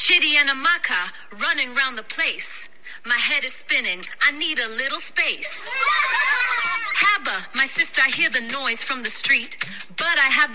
Shitty and a maca running round the place. My head is spinning, I need a little space. Habba, my sister, I hear the noise from the street, but I have the